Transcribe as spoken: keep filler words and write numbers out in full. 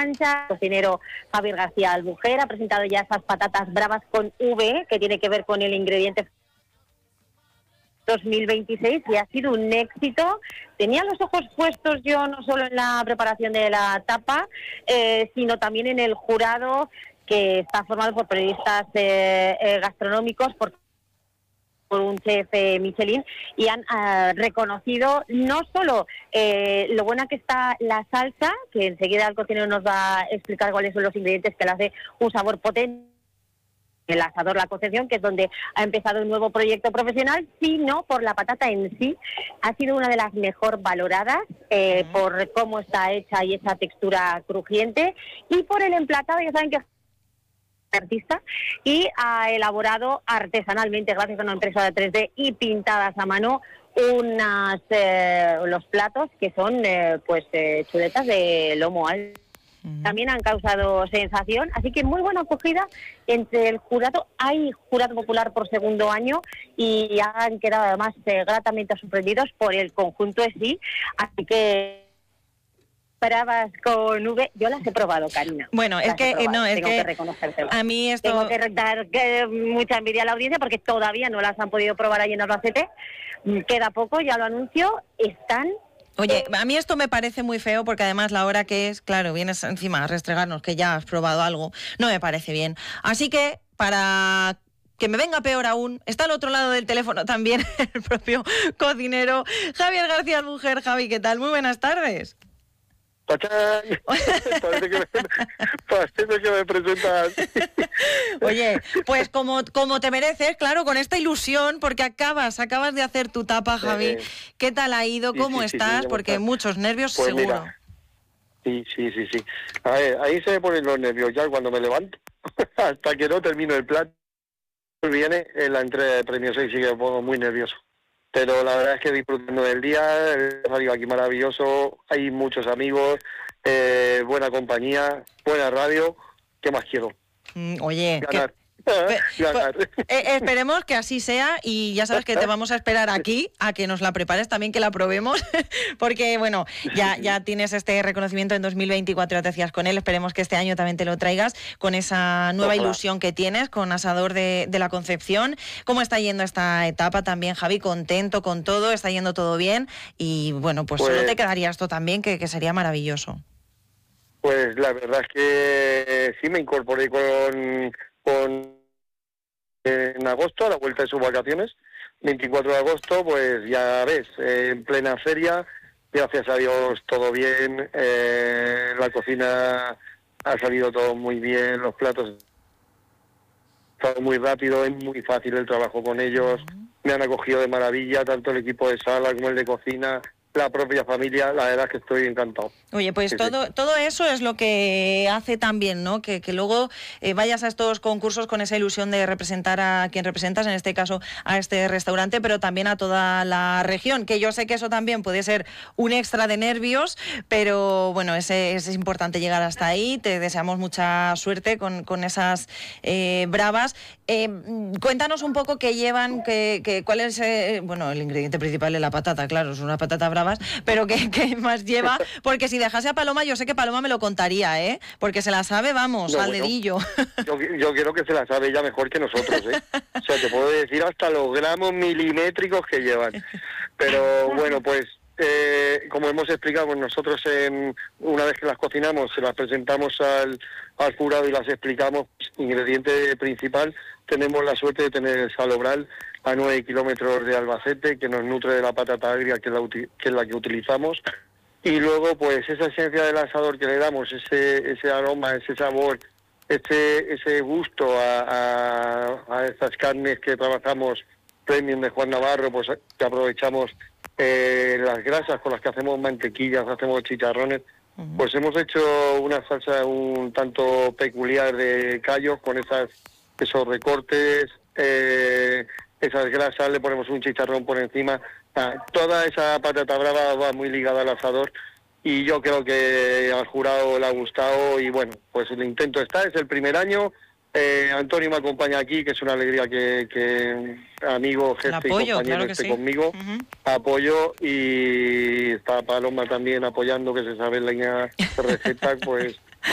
plancha. El cocinero Javier García Albujer ha presentado ya esas patatas bravas con V, que tiene que ver con el ingrediente dos mil veintiséis, y ha sido un éxito. Tenía los ojos puestos yo no solo en la preparación de la tapa, eh, sino también en el jurado, que está formado por periodistas eh, eh, gastronómicos, por por un chef eh, Michelin, y han uh, reconocido no solo eh, lo buena que está la salsa, que enseguida el cocinero nos va a explicar cuáles son los ingredientes que le hace un sabor potente, el asador La Concepción, que es donde ha empezado un nuevo proyecto profesional, sino por la patata en sí. Ha sido una de las mejor valoradas eh, por cómo está hecha y esa textura crujiente, y por el emplatado. Ya saben que artista y ha elaborado artesanalmente, gracias a una impresora tres D y pintadas a mano, unas eh, los platos que son eh, pues eh, chuletas de lomo alto. Uh-huh. También han causado sensación, así que muy buena acogida entre el jurado. Hay jurado popular por segundo año y han quedado además eh, gratamente sorprendidos por el conjunto en sí, así que bravas con V, yo las he probado, Karina. Bueno, es que probado, no, es tengo que, que reconocértelo. A mí esto tengo que dar que, mucha envidia a la audiencia porque todavía no las han podido probar allí en Albacete. Queda poco, ya lo anuncio, están. Oye, a mí esto me parece muy feo porque además la hora que es, claro, vienes encima a restregarnos que ya has probado algo, no me parece bien. Así que, para que me venga peor aún, está al otro lado del teléfono también el propio cocinero Javier García Albujer. Javi, ¿qué tal? Muy buenas tardes. ¡Tachán! Parece que me, parece que me presentas. Oye, pues como, como te mereces, claro, con esta ilusión, porque acabas, acabas de hacer tu tapa, Javi. Eh, ¿Qué tal ha ido? Sí, ¿Cómo sí, estás? Sí, porque muchos nervios pues seguro. Mira, sí, sí, sí, sí. A ver, ahí se me ponen los nervios ya cuando me levanto, hasta que no termino el plato. Viene en la entrega de premios y sí que me pongo muy nervioso. Pero la verdad es que disfrutando del día, el radio aquí maravilloso, hay muchos amigos, eh, buena compañía, buena radio, ¿qué más quiero? Mm, oye, ganar. Que... Ganar. Pues, eh, esperemos que así sea, y ya sabes que te vamos a esperar aquí a que nos la prepares también, que la probemos, porque bueno, ya, ya tienes este reconocimiento en dos mil veinticuatro, ya te hacías con él, esperemos que este año también te lo traigas con esa nueva Ojalá. ilusión que tienes con Asador de, de la Concepción. ¿Cómo está yendo esta etapa también, Javi? ¿Contento con todo? ¿Está yendo todo bien? Y bueno, pues, pues solo te quedaría esto también, que, que sería maravilloso. Pues la verdad es que sí me incorporé con... con en agosto, a la vuelta de sus vacaciones, veinticuatro de agosto, pues ya ves, eh, en plena feria, gracias a Dios todo bien, eh, la cocina ha salido todo muy bien, los platos todo muy rápido, es muy fácil el trabajo con ellos, me han acogido de maravilla, tanto el equipo de sala como el de cocina, la propia familia, la verdad es que estoy encantado. Oye, pues sí, todo sí. todo eso es lo que hace también, ¿no? Que, que luego eh, vayas a estos concursos con esa ilusión de representar a quien representas, en este caso a este restaurante, pero también a toda la región, que yo sé que eso también puede ser un extra de nervios, pero bueno, es, es importante llegar hasta ahí. Te deseamos mucha suerte con, con esas eh, bravas. Eh, cuéntanos un poco qué llevan, que, que, cuál es, eh, bueno, el ingrediente principal es la patata, claro, es una patata brava, pero ¿qué, qué más lleva? Porque si dejase a Paloma, yo sé que Paloma me lo contaría, ¿eh? Porque se la sabe, vamos, no, al bueno, dedillo. Yo, yo creo que se la sabe ella mejor que nosotros, ¿eh? O sea, te puedo decir hasta los gramos milimétricos que llevan. Pero bueno, pues, eh, como hemos explicado, pues nosotros en, una vez que las cocinamos, se las presentamos al, al jurado y las explicamos, ingrediente principal, tenemos la suerte de tener el salobral a nueve kilómetros de Albacete, que nos nutre de la patata agria, que es la, que es la que utilizamos. Y luego, pues, esa esencia del asador que le damos, ese ese aroma, ese sabor, ese ese gusto a, a, a estas carnes que trabajamos premium de Juan Navarro, pues que aprovechamos eh, las grasas con las que hacemos mantequillas, hacemos chicharrones. Uh-huh. Pues hemos hecho una salsa un tanto peculiar de callos con esas esos recortes, eh, esas grasas, le ponemos un chicharrón por encima. Ah, toda esa patata brava va muy ligada al asador y yo creo que al jurado le ha gustado y bueno, pues el intento está, es el primer año. Eh, Antonio me acompaña aquí, que es una alegría que, que amigo, jefe apoyo, y compañero claro que esté sí. conmigo. Uh-huh. Apoyo, y está Paloma también apoyando, que se sabe la receta, pues